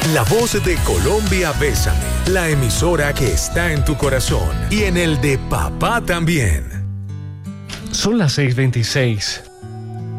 La voz de Colombia Bésame, la emisora que está en tu corazón y en el de papá también. Son las 6:26.